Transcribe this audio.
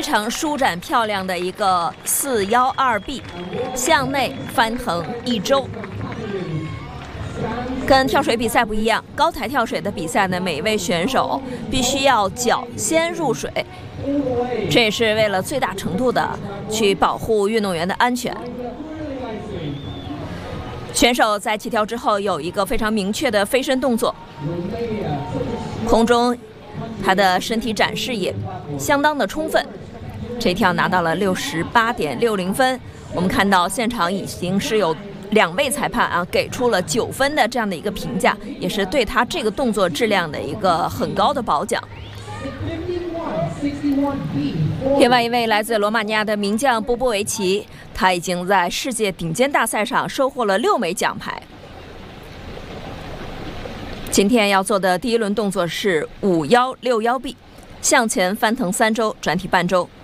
常舒展漂亮的一个412B， 向内翻腾1周。跟跳水比赛不一样，高台跳水的比赛呢，每位选手必须要脚先入水，这也是为了最大程度的去保护运动员的安全。选手在起跳之后有一个非常明确的飞身动作，空中他的身体展示也相当的充分，这一跳拿到了68.60分。我们看到现场已经是有2位裁判给出了9分的这样的一个评价，也是对他这个动作质量的一个很高的褒奖。另外一位来自罗马尼亚的名将波波维奇，他已经在世界顶尖大赛上收获了6枚奖牌。今天要做的第1轮动作是516-1B， 向前翻腾3周，转体半周。